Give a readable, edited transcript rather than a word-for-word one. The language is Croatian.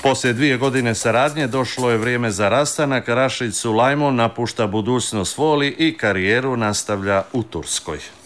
Poslije 2 godine saradnje došlo je vrijeme za rastanak. Rašid Sulajmon napušta budućnost Voli i karijeru nastavlja u Turskoj.